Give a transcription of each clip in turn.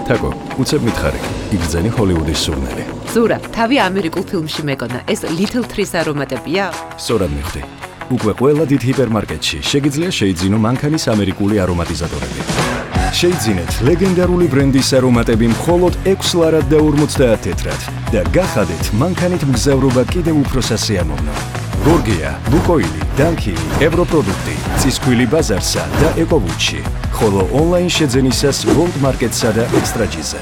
თაკო, უცებ მითხარი, იგრძენი ჰოლივუდის სურნელი. ზურა, თავი ამერიკულ ფილმში მეკონა, ეს Little Trees არომატებია? სწორად მიხვდი. უკვე ყველა დიდ ჰიპერმარკეტში შეგიძლია შეიძინო მანქანის ამერიკული არომატიზატორები. შეიძინეთ ლეგენდარული ბრენდის არომატები მხოლოდ 6 ლარად და 50 თეთრად და გახადეთ მანქანით მგზავრობა კიდევ უფრო სასიამოვნო. გორგია, ლუკოილი, დანკილი, ევროპროდუქტი, წისქვილი ბაზარსა და ეკოვუჩი, ხოლო ონლაინ შეძენისას World Market-სა და Extra-G-ზე.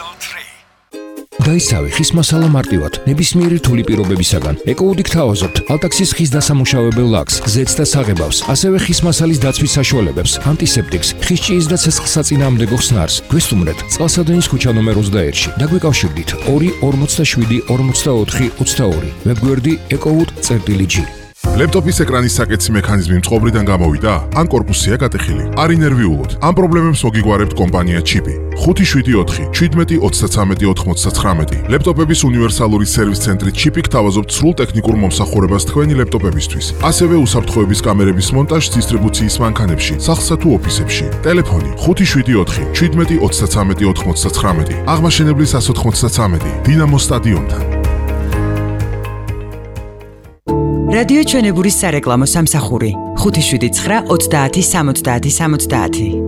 დაისავი ხის მასალა მარტივად, ნებისმიერი რთული პირობებისაგან. ეკოუდი გთავაზობთ ალტაქსის ხის დასამუშავებელ ლაქს, ზეთს და საღებავს, ასევე ხის მასალის დაცვის საშუალებებს, ანტისეპტიკს, ხის ჭიის და ცეცხლსაწინააღმდეგო ხსნარს. გვესტუმრეთ წყალსადენის ქუჩა ნომერ 21-ში და გვიკავშირდით 2 47 44 22. ვებგვერდი ecowood.g. ლეპტოპის ეკრანის საკეთსი მექანიზმი მწყობრიდან გამოვიდა? ან კორპუსია გატეხილი? არ ინერვიულოთ. ამ პრობლემებს მოგიგგვარებთ კომპანია ჩიპი. 574 17 33 99. ლეპტოპების უნივერსალური სერვის ცენტრი ჩიპი გთავაზობთ სრულ ტექნიკურ მომსახურებას თქვენი ლეპტოპებისთვის. ასევე უსაფრთხოების კამერების მონტაჟს დისტრიბუციის მანქანებში, სახლსა თუ ოფისებში. ტელეფონი 574 17 33 99. აღმაშენებლის 193 დინამო სტადიონთან. რადიო ჩვენებურის სარეკლამო სამსახური 579 30 70 70.